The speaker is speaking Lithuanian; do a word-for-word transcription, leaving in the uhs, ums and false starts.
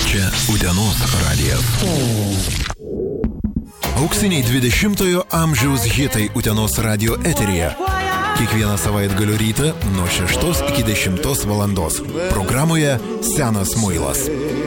Čia Utenos radijas. Auksiniai dvidešimtojo amžiaus hitai Utenos radio eteryje. Kiekvieną savaitgalio rytą nuo šeštos iki dešimtos valandos. Programoje Senas muilas.